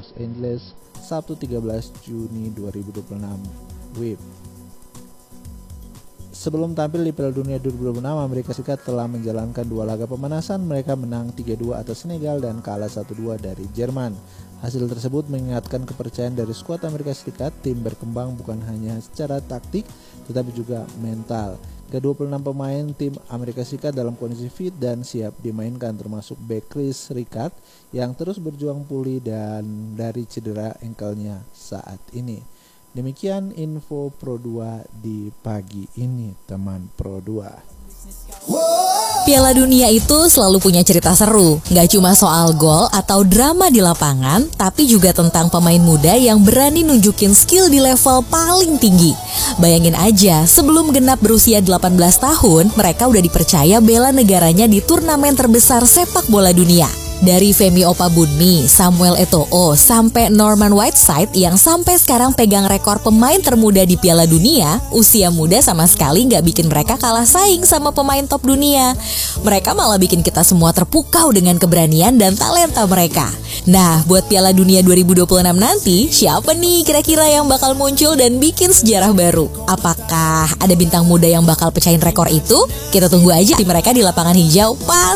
Los Angeles, Sabtu 13 Juni 2026. WIB. Sebelum tampil di Piala Dunia 2026, Amerika Serikat telah menjalankan 2 laga pemanasan. Mereka menang 3-2 atas Senegal dan kalah 1-2 dari Jerman. Hasil tersebut mengingatkan kepercayaan dari skuad Amerika Serikat. Tim berkembang bukan hanya secara taktik, tetapi juga mental. Ke-26 pemain tim Amerika Serikat dalam kondisi fit dan siap dimainkan, termasuk bek Chris Rickard yang terus berjuang pulih dan dari cedera engkelnya saat ini. Demikian info Pro 2 di pagi ini, teman Pro 2. Piala Dunia itu selalu punya cerita seru. Gak cuma soal gol atau drama di lapangan, tapi juga tentang pemain muda yang berani nunjukin skill di level paling tinggi. Bayangin aja, sebelum genap berusia 18 tahun, mereka udah dipercaya bela negaranya di turnamen terbesar sepak bola dunia. Dari Femi Opabunmi, Samuel Eto'o, sampai Norman Whiteside yang sampai sekarang pegang rekor pemain termuda di Piala Dunia, usia muda sama sekali gak bikin mereka kalah saing sama pemain top dunia. Mereka malah bikin kita semua terpukau dengan keberanian dan talenta mereka. Nah, buat Piala Dunia 2026 nanti, siapa nih kira-kira yang bakal muncul dan bikin sejarah baru? Apakah ada bintang muda yang bakal pecahin rekor itu? Kita tunggu aja di mereka di lapangan hijau pas